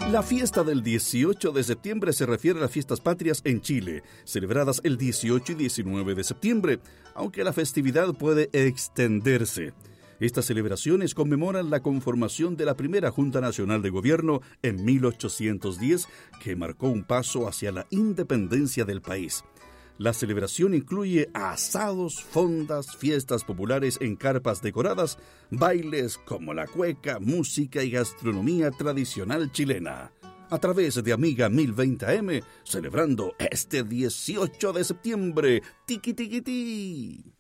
La fiesta del 18 de septiembre se refiere a las fiestas patrias en Chile, celebradas el 18 y 19 de septiembre, aunque la festividad puede extenderse. Estas celebraciones conmemoran la conformación de la primera Junta Nacional de Gobierno en 1810, que marcó un paso hacia la independencia del país. La celebración incluye asados, fondas, fiestas populares en carpas decoradas, bailes como la cueca, música y gastronomía tradicional chilena. A través de Amiga 1020 AM, celebrando este 18 de septiembre. ¡Tiqui, tiqui, ti!